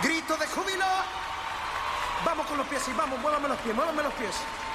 Grito de júbilo. Vamos con los pies, sí, vamos, muévame los pies, muévame los pies.